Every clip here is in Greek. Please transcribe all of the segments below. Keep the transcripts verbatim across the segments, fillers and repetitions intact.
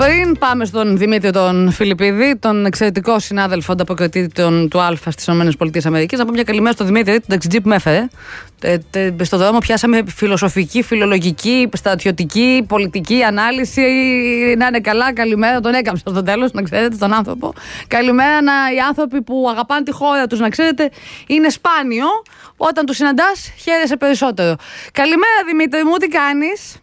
Πριν πάμε στον Δημήτρη τον Φιλιππίδη, τον εξαιρετικό συνάδελφο ανταποκριτή του Α στις ΗΠΑ, να πω μια καλημέρα στον Δημήτρη, τον ταξιτζή που με έφερε. Ε, τε, στο δρόμο πιάσαμε φιλοσοφική, φιλολογική, στρατιωτική, πολιτική ανάλυση. Να είναι καλά, καλημέρα. Τον έκαμψα στο τέλος, να ξέρετε, τον άνθρωπο. Καλημέρα, να, οι άνθρωποι που αγαπάνε τη χώρα τους, να ξέρετε, είναι σπάνιο. Όταν τους συναντάς, χαίρεσαι περισσότερο. Καλημέρα, Δημήτρη μου, τι κάνεις?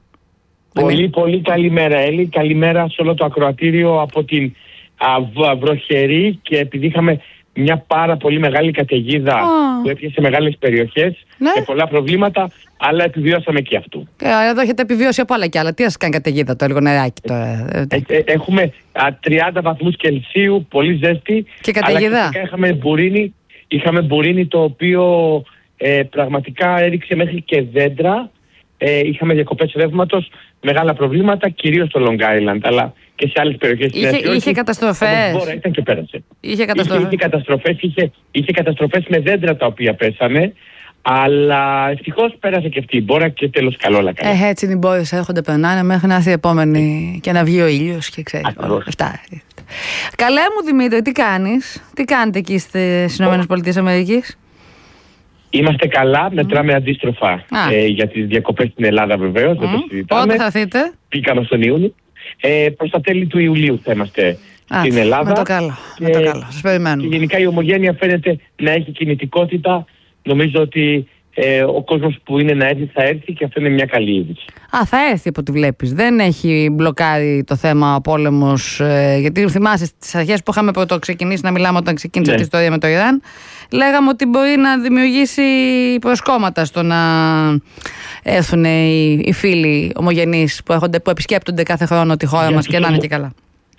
Πολύ πολύ καλημέρα, Έλλη. Καλημέρα σε όλο το ακροατήριο από την α, βροχερή, και επειδή είχαμε μια πάρα πολύ μεγάλη καταιγίδα oh. που έπιασε μεγάλες περιοχές ναι. και πολλά προβλήματα, αλλά επιβιώσαμε και αυτού. Ε, εδώ έχετε επιβιώσει από άλλα κι άλλα. Τι σας κάνει καταιγίδα, το λίγο νεράκι τώρα? Ε, ε, έχουμε α, τριάντα βαθμούς Κελσίου, πολύ ζέστη. Και καταιγίδα. Αλλά είχαμε μπουρίνι, είχαμε μπουρίνι το οποίο ε, πραγματικά έριξε μέχρι και δέντρα. Ε, είχαμε διακοπές ρεύματος, μεγάλα προβλήματα, κυρίως στο Long Island, αλλά και σε άλλες περιοχές. Είχε, είχε, είχε καταστροφές. Όμως, ήταν και πέρασε. Είχε καταστροφές. Είχε, είχε, καταστροφές είχε, είχε καταστροφές με δέντρα τα οποία πέσανε, αλλά ευτυχώς πέρασε και αυτή η μπόρα και τέλος καλό όλα καλά. Ε, έτσι είναι οι μπόρες, έρχονται, περνάνε μέχρι να έρθει η επόμενη και να βγει ο ήλιος και ξέρεις. Αυτά. Καλέ μου Δημήτρη, τι κάνεις, τι κάνετε εκεί στις ΗΠΑ? Είμαστε καλά, μετράμε mm. αντίστροφα ε, για τις διακοπές στην Ελλάδα βεβαίως. Mm. Δεν το συζητάμε. Πότε θα έρθετε? Πήγαμε στον Ιούνιο. Ε, προς τα τέλη του Ιουλίου θα είμαστε Α, στην Ελλάδα. Με το καλό, και, με το καλό. Σας περιμένουμε. Και γενικά η Ομογένεια φαίνεται να έχει κινητικότητα. Νομίζω ότι ε, ο κόσμος που είναι να έρθει θα έρθει, και αυτό είναι μια καλή είδηση. Α, θα έρθει από ό,τι βλέπεις. Δεν έχει μπλοκάρει το θέμα ο πόλεμος. Ε, γιατί θυμάσαι στις αρχές που είχαμε πρώτο ξεκινήσει να μιλάμε όταν ξεκίνησε ναι. αυτή η ιστορία με το Ιράν, λέγαμε ότι μπορεί να δημιουργήσει προσκόμματα στο να έρθουν οι, οι φίλοι ομογενείς που, έχονται, που επισκέπτονται κάθε χρόνο τη χώρα για μας και να είναι και καλά.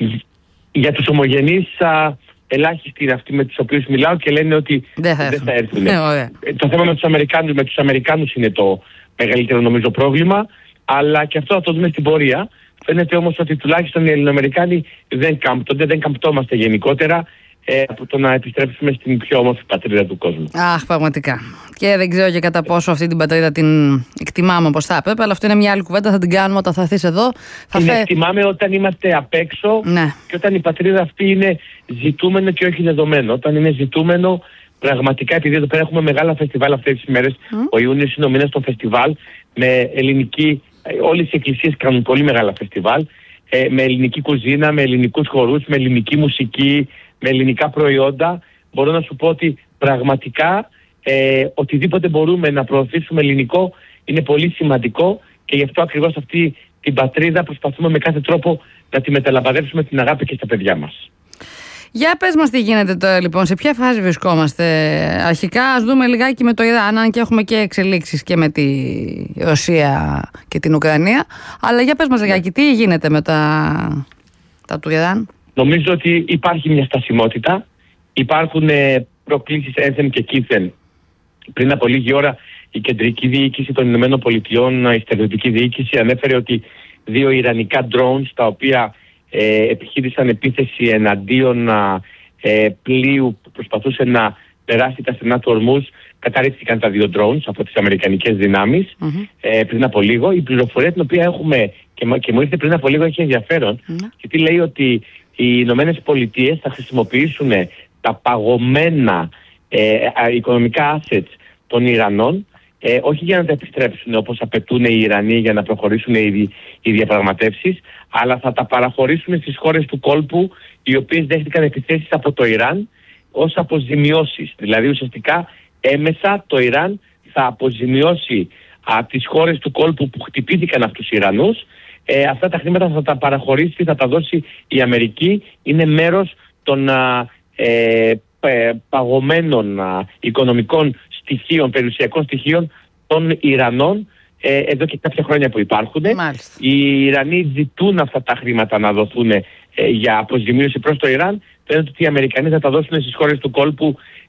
Για τους ομογενείς, α, ελάχιστοι είναι αυτοί με τους οποίους μιλάω και λένε ότι δεν θα, δεν θα έρθουν. Ναι, το θέμα με τους Αμερικάνους, με τους Αμερικάνους είναι το μεγαλύτερο νομίζω πρόβλημα, αλλά και αυτό θα το δούμε στην πορεία. Φαίνεται όμως ότι τουλάχιστον οι Ελληνοαμερικάνοι δεν κάμπτονται, δεν καμπτόμαστε γενικότερα ε, από το να επιστρέψουμε στην πιο όμορφη πατρίδα του κόσμου. Αχ, πραγματικά. Και δεν ξέρω και κατά πόσο αυτή την πατρίδα την εκτιμάμε όπως θα έπρεπε, αλλά αυτό είναι μια άλλη κουβέντα, θα την κάνουμε όταν θα έρθεις εδώ. Θα την φε... εκτιμάμε όταν είμαστε απ' έξω ναι. και όταν η πατρίδα αυτή είναι ζητούμενο και όχι δεδομένο. Όταν είναι ζητούμενο, πραγματικά, επειδή εδώ πέρα έχουμε μεγάλα φεστιβάλ αυτές τις μέρες, mm. ο Ιούνιος είναι ο μήνας των φεστιβάλ, με ελληνική, όλες οι εκκλησίες κάνουν πολύ μεγάλα φεστιβάλ, ε, με ελληνική κουζίνα, με ελληνικούς χορούς, με ελληνική μουσική, με ελληνικά προϊόντα. Μπορώ να σου πω ότι πραγματικά ε, οτιδήποτε μπορούμε να προωθήσουμε ελληνικό είναι πολύ σημαντικό, και γι' αυτό ακριβώς αυτή την πατρίδα προσπαθούμε με κάθε τρόπο να τη μεταλαμπαδεύσουμε την αγάπη και στα παιδιά μας. Για πες μας τι γίνεται τώρα λοιπόν, σε ποια φάση βρισκόμαστε? Αρχικά ας δούμε λιγάκι με το Ιράν, αν και έχουμε και εξελίξεις και με τη Ρωσία και την Ουκρανία, αλλά για πες μας λιγάκι τι γίνεται με τα, τα του Ιράν. Νομίζω ότι υπάρχει μια στασιμότητα, υπάρχουν ε, προκλήσεις ένθεν και κήθεν. Πριν από λίγη ώρα η κεντρική διοίκηση των Ηνωμένων Πολιτειών, η στρατιωτική διοίκηση, ανέφερε ότι δύο ιρανικά drones, τα οποία ε, επιχείρησαν επίθεση εναντίον ε, πλοίου που προσπαθούσε να περάσει τα στενά του Ορμούζ, καταρρίφθηκαν τα δύο drones από τις αμερικανικές δυνάμεις mm-hmm. ε, πριν από λίγο. Η πληροφορία την οποία έχουμε και, και μου ήρθε πριν από λίγο έχει ενδιαφέρον, mm-hmm. γιατί λέει ότι οι Ηνωμένες Πολιτείες θα χρησιμοποιήσουν τα παγωμένα ε, οικονομικά assets των Ιρανών, ε, όχι για να τα επιστρέψουν όπως απαιτούν οι Ιρανοί για να προχωρήσουν οι, οι διαπραγματεύσεις, αλλά θα τα παραχωρήσουν στις χώρες του κόλπου, οι οποίες δέχτηκαν επιθέσεις από το Ιράν ως αποζημιώσεις. Δηλαδή ουσιαστικά έμεσα το Ιράν θα αποζημιώσει από τις χώρες του κόλπου που χτυπήθηκαν από τους Ιρανούς. Ε, αυτά τα χρήματα θα τα παραχωρήσει, θα τα δώσει η Αμερική. Είναι μέρος των ε, ε, παγωμένων α, οικονομικών στοιχείων, περιουσιακών στοιχείων των Ιρανών ε, εδώ και κάποια χρόνια που υπάρχουν. Μάλιστα. Οι Ιρανοί ζητούν αυτά τα χρήματα να δοθούν ε, για αποζημίωση προς το Ιράν. Φαίνεται ότι οι Αμερικανοί θα τα δώσουν στις χώρες του κόλπου